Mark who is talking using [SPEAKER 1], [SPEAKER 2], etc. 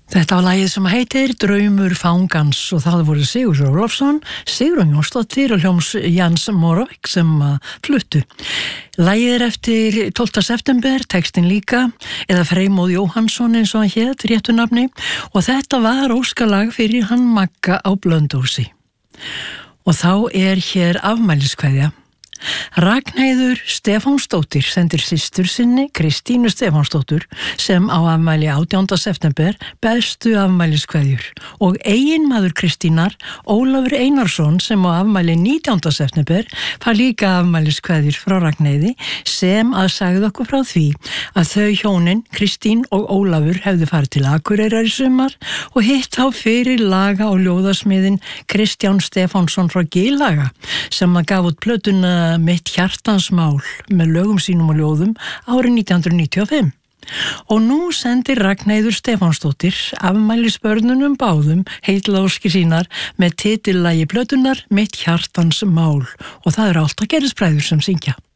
[SPEAKER 1] Þetta var lagið sem heitir Draumur fangans og það voru Sigurður Ólafsson, Sigrún Jónsdóttir og hljóms Jans Moravec sem fluttu. Lagið er eftir 12. september, textin líka, eða Freymóð Jóhannsson eins og hann hét, réttu nafni, og þetta var óskalag fyrir hann Magga á Blönduósi. Og þá er hér afmæliskveðja. Ragnheiður Stefánsdóttir sendir systur sinni Kristínu Stefánsdóttur sem á afmæli 18. september bestu afmæliskveðjur og eiginmaður Kristínar Ólafur Einarsson sem á afmæli 19. september fær líka afmæliskveðjur frá Ragnheiði sem að sagði okkur frá því að þau hjónin Kristín og Ólafur hefðu farið til Akureyrar í sumar og hitt á fyrir laga og ljóðasmiðin Kristján Stefánsson frá Gilaga sem að gaf út plötuna Mitt hjartans mál með lögum sínum og ljóðum árið 1995. Og nú sendir Ragnheiður Stefánsdóttir afmælisbörnunum báðum heillaóskir sínar með titillagi plötunar Mitt hjartans mál og það eru alltaf gerðisbræður sem syngja.